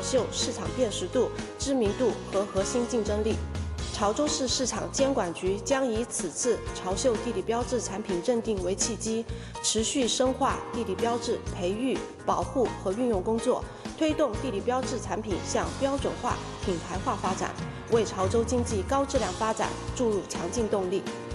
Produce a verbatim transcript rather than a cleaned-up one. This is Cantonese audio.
秀市场辨识度、知名度和核心竞争力。潮州市市场监管局将以此次潮秀地理标志产品认定为契机，持续深化地理标志培育、保护和运用工作，推动地理标志产品向标准化、品牌化发展，为潮州经济高质量发展注入强劲动力。